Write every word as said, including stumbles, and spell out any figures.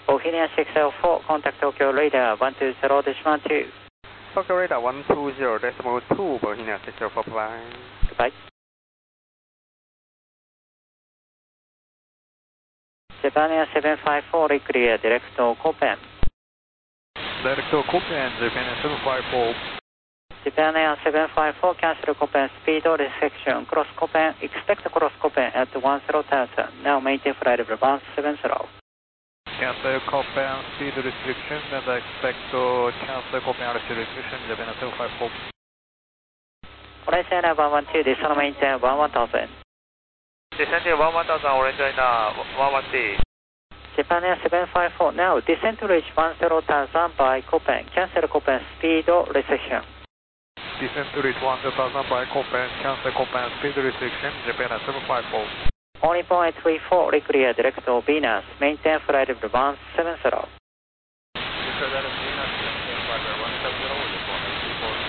Bohemia six zero four, contact Tokyo radar one two zero decimal two. Tokyo radar one two zero decimal two, Bohemia six zero four, bye. Goodbye. Japan seven five four, clear, direct to Copen. Direct to Copen, Japan seven five four. Japan seven five four, cancel Copen, speed restriction, cross Copen, expect cross Copen at one zero thousand. Now maintain flight level seven zero. Cancel Copen, speed restriction, and I expect to cancel Copen altitude restriction, Japan seven five four. Orange China one one two, descend maintain one one thousand. Descend one one thousand, Orange China one one two. Japan seven five four, now descend to reach one zero thousand by Copen, cancel Copen, speed restriction. Descend to reach one zero thousand by Copen, cancel Copen, speed restriction, Japan seven five four. Only point three four, clear, direct to Venus, maintain flight level one seven zero.